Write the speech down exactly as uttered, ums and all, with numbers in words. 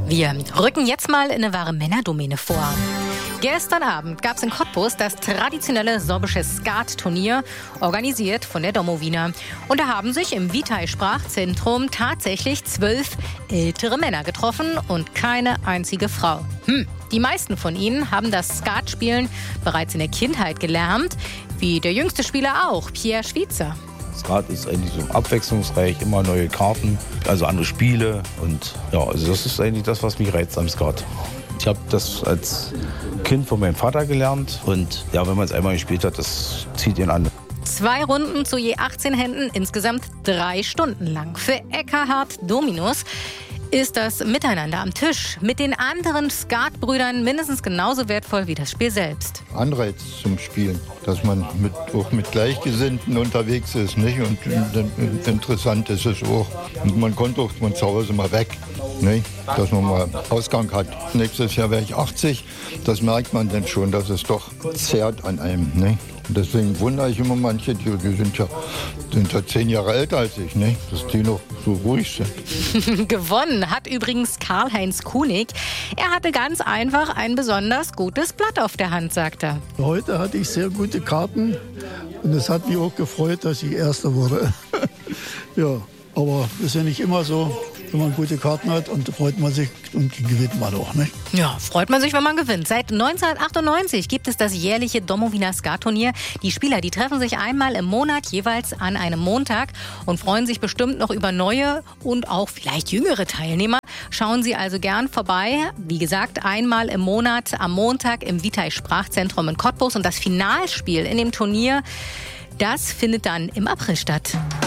Wir rücken jetzt mal in eine wahre Männerdomäne vor. Gestern Abend gab es in Cottbus das traditionelle sorbische Skat-Turnier, organisiert von der Domowina. Und da haben sich im Vitai-Sprachzentrum tatsächlich zwölf ältere Männer getroffen und keine einzige Frau. Hm, die meisten von ihnen haben das Skatspielen bereits in der Kindheit gelernt, wie der jüngste Spieler auch, Pierre Schwitzer. Skat ist eigentlich so abwechslungsreich, immer neue Karten, also andere Spiele. Und ja, also das ist eigentlich das, was mich reizt am Skat. Ich habe das als Kind von meinem Vater gelernt und ja, wenn man es einmal gespielt hat, das zieht ihn an. Zwei Runden zu je achtzehn Händen, insgesamt drei Stunden lang. Für Eckhard Dominus ist das Miteinander am Tisch mit den anderen Skatbrüdern mindestens genauso wertvoll wie das Spiel selbst. Anreiz zum Spielen, dass man mit, auch mit Gleichgesinnten unterwegs ist, nicht? Und äh, interessant ist es auch. Und man kommt auch von zu Hause mal weg, nicht? Dass man mal Ausgang hat. Nächstes Jahr wäre ich achtzig, das merkt man dann schon, dass es doch zerrt an einem, nicht? Deswegen wundere ich immer manche, die, die sind, ja, sind ja zehn Jahre älter als ich, ne? Dass die noch so ruhig sind. Gewonnen hat übrigens Karl-Heinz Kunig. Er hatte ganz einfach ein besonders gutes Blatt auf der Hand, sagt er. Heute hatte ich sehr gute Karten und es hat mich auch gefreut, dass ich Erster wurde. Ja, aber das ist ja nicht immer so. Wenn man gute Karten hat, und freut man sich und gewinnt man auch, ne? Ja, freut man sich, wenn man gewinnt. Seit neunzehnhundertachtundneunzig gibt es das jährliche Domowina Skat-Turnier. Die Spieler, die treffen sich einmal im Monat, jeweils an einem Montag und freuen sich bestimmt noch über neue und auch vielleicht jüngere Teilnehmer. Schauen Sie also gern vorbei. Wie gesagt, einmal im Monat am Montag im Vitai-Sprachzentrum in Cottbus. Und das Finalspiel in dem Turnier, das findet dann im April statt.